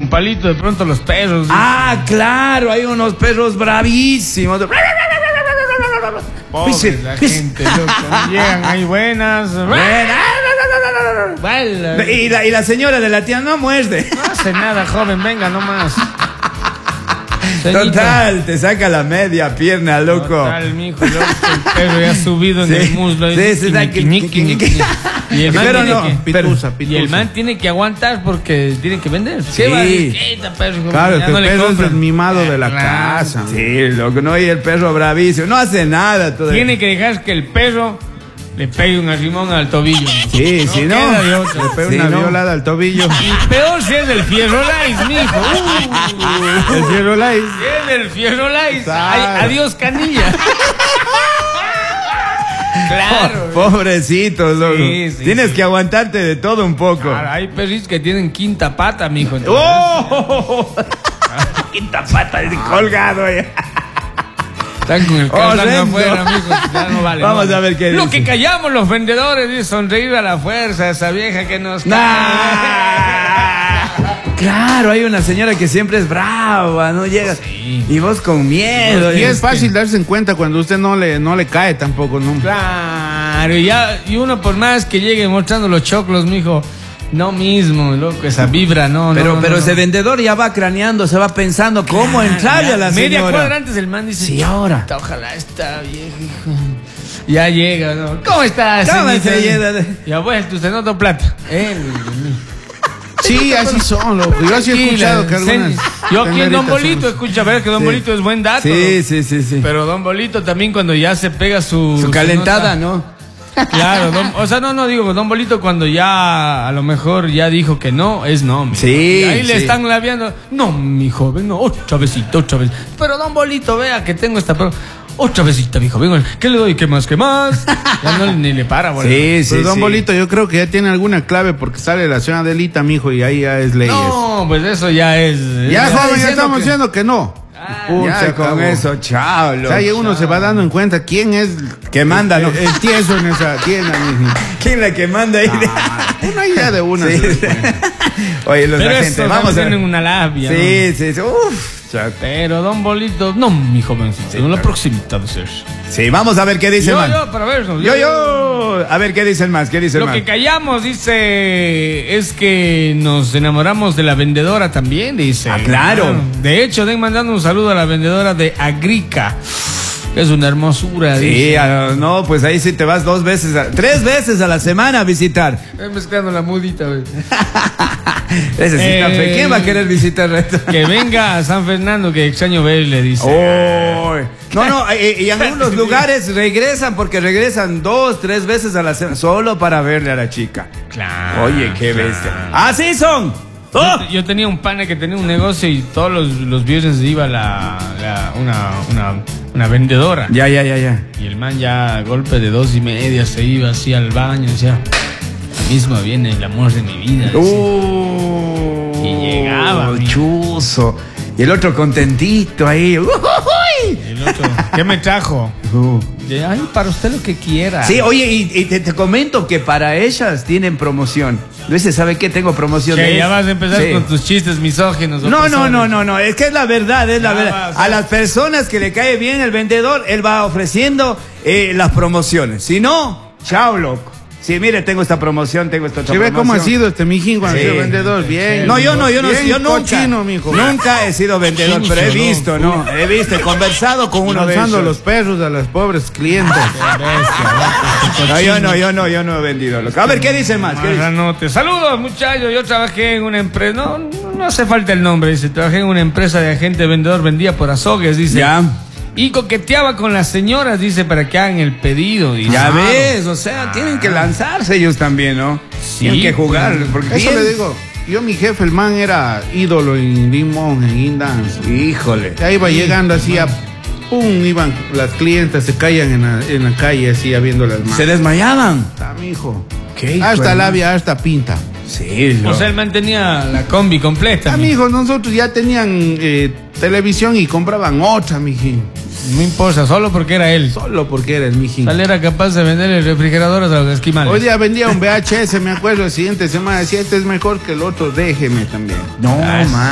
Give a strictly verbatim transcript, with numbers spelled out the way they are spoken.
un palito de pronto los perros. Ah, claro, hay unos perros bravísimos. Pobres la gente, loco. Llegan ahí buenas. Buenas. Y la, y la señora de la tía no muerde. No hace nada, joven, venga nomás. Total, te saca la media pierna, loco. Total, mijo, loco, el perro ya ha subido en Sí, el muslo. sí, sí, Ñiqui, ñiqui, ñiqui. Y el man pero tiene no, que, pitusa, y el man tiene que aguantar porque tiene que vender. Sí. ¿Qué va a decir? Quita, perro, Claro, ya que no el le perro es compran. el mimado de la Claro. casa. Sí, loco, no, y el perro bravísimo. No hace nada todavía. Tiene que dejar que el perro le pegue un arrimón al tobillo. Sí, no sí, no. queda de otra. Le pega Sí, una ¿no? violada al tobillo. Y peor si es del Fierro Lice, mijo. Uh, El Fierro Lice. si es del Fierro Lice. Claro. Ay, adiós, canilla. Claro. Pobrecitos, loco. Sí, sí, Tienes sí. que aguantarte de todo un poco. Claro, hay perritos que tienen quinta pata, mijo. entonces- ¡Oh! Quinta pata colgado ya. Están con el calzón Horrendo. afuera, mijo. Ya no vale. Vamos no. a ver qué Lo dice. que callamos los vendedores, dice, sonreír a la fuerza, esa vieja que nos Nah. Claro, hay una señora que siempre es brava, no llega. Sí. Y vos con miedo. Y ya. es fácil darse en cuenta cuando usted no le, no le cae tampoco, ¿no? Claro, y, ya, y uno por más que llegue mostrando los choclos, mijo, no mismo, loco, esa vibra, no, Pero, no, no, pero no. ese vendedor ya va craneando, se va pensando cómo entrarle Ya, a la media señora. cuadra antes el man dice, Sí, ahora. "Chuta, ojalá esta vieja, hijo". Ya llega, ¿no? ¿Cómo estás, ¿Cómo señorita? se llega? Y ha vuelto, usted no da plata. Él, Sí, así son, loco. Yo sí he escuchado que algunas. Yo aquí en Don señoritas Bolito, son- escucha, a ver que Don Sí. Bolito es buen dato. Sí, ¿no? sí, sí, sí. Pero Don Bolito también cuando ya se pega su... Su calentada, nota- ¿no? Claro, don- o sea, no, no digo, Don Bolito cuando ya a lo mejor ya dijo que no, es no. mijo. Sí, Y ahí le sí. están labiando, no, mi joven, no, otra besita, otra vez. Pero Don Bolito, vea que tengo esta... pro- Otra besita, mi joven, ¿qué le doy? ¿Qué más? ¿Qué más? Ya no ni le para, boludo. Sí, sí, Pero Don sí. Bolito, yo creo que ya tiene alguna clave porque sale la señora Adelita, mijo, y ahí ya es leyes. No, pues eso ya es... Ya, está joven, ya diciendo estamos que- diciendo que no. Ah, Pum, Ya se con acabó. eso, chao, O loco. sea, ya uno se va dando en cuenta quién es Que manda, ¿no? el, el tieso en esa tienda, mijo. ¿Quién es la que manda ahí? Ah, una idea de una. Sí. se da cuenta. Oye, los pero agentes, eso vamos a ver. tienen una labia, Sí, sí, sí. Uf. ¿no? Pero Don Bolito, no, mi jovencito, Sí, no la claro. proximita de ser. Sí, vamos a ver qué dice Yo, el man. yo, para ver. Yo, yo. A ver qué dice el más, qué dice el Lo man. que callamos, dice, es que nos enamoramos de la vendedora también, dice. Ah, claro. De hecho, den mandando un saludo a la vendedora de Agrica. Es una hermosura, Sí, dice. ah, no, pues ahí sí te vas dos veces, a- tres veces a la semana a visitar. Estoy mezclando la mudita, güey. Ese sí está Eh, fe- ¿Quién va a querer visitar esto? Que venga a San Fernando, que extraño verle, dice. Oh, no, no, eh, y en algunos lugares regresan porque regresan dos, tres veces a la semana solo para verle a la chica. Claro. Oye, qué claro. bestia. ¡Así son! Yo, ¡Oh! te- yo tenía un pana que tenía un negocio y todos los, los viernes iba la, la- una, una, una vendedora. Ya, ya, ya, ya. Y el man ya a golpe de dos y media se iba así al baño y decía, mismo viene el amor de mi vida. decía. Uh, Y llegaba, mira. chuzo. Y el otro contentito ahí. Uy. Y el otro, ¿qué me trajo? Uh. De, Ay, para usted lo que quiera. Sí, oye, y, y te, te comento que para ellas tienen promoción. Luis, ¿sabe qué? Tengo promoción Que de ya eso. vas a empezar Sí. con tus chistes misóginos. No, no, opresores. no, no, no, es que es la verdad, es la Ya verdad. va, o sea- A las personas que le cae bien el vendedor, él va ofreciendo eh, las promociones. Si no, chao, loco. Sí, mire, tengo esta promoción, tengo esta otra ¿Se ve cómo ha promoción. sido este mijín cuando Sí. ha sido vendedor? Bien. No, yo no, yo no, Bien yo nunca, cochino, mijo. nunca he sido vendedor, Cochino, pero he ¿no? visto, ¿no? He visto, he conversado con uno de Lanzando ellos. los perros a los pobres clientes. Qué bestia, ¿no? No, yo no, yo no, yo no he vendido, loco. A ver, ¿qué dice más? ¿Qué dice? Marranote. Saludos, muchachos. Yo trabajé en una empresa. No, no, no hace falta el nombre. Dice: trabajé en una empresa de agente vendedor. Vendía por azogues. Dice. Ya. Y coqueteaba con las señoras. Dice para que hagan el pedido. Dice. Ya Claro. ves, o sea, tienen que lanzarse ellos también, ¿no? Sí, Tienen que jugar. Porque Eso bien- le digo. Yo, mi jefe, el man era ídolo en Limón, en Indance. Híjole. Ya iba llegando así a... Pum, iban las clientas, se caían en la, en la calle así, viendo las manos. Se desmayaban. Está, mijo. ¿Qué hijo Hasta de- labia, hasta pinta. Sí, O sea, él mantenía la combi completa. Ah, mi- mijo, nosotros ya tenían eh, televisión y compraban otra, mijín. No importa, solo porque era él. Solo porque era el mijín. Tal era capaz de vender refrigeradores a los esquimales. Hoy día vendía un V H S, me acuerdo, la siguiente semana decía, este es mejor que el otro, déjeme también. No, Ah, man.